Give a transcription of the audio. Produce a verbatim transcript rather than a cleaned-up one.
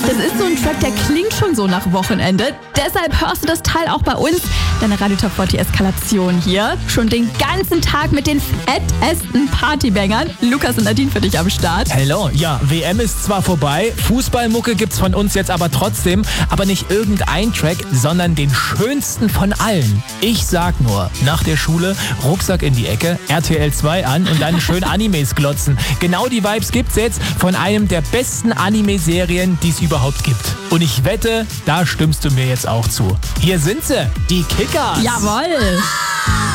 Das ist so ein Track, der klingt schon so nach Wochenende. Deshalb hörst du das Teil auch bei uns. Deine Radio Top vierzig Eskalation hier. Schon den ganzen Tag mit den fettesten Partybangern. Lukas und Nadine für dich am Start. Hello, ja, W M ist zwar vorbei, Fußballmucke gibt's von uns jetzt aber trotzdem, aber nicht irgendein Track, sondern den schönsten von allen. Ich sag nur, nach der Schule, Rucksack in die Ecke, R T L zwei an und dann schön Animes glotzen. Genau die Vibes gibt's jetzt von einem der besten Anime-Serien, die es überhaupt gibt. Und ich wette, da stimmst du mir jetzt auch zu. Hier sind sie, die Kickers. Jawohl.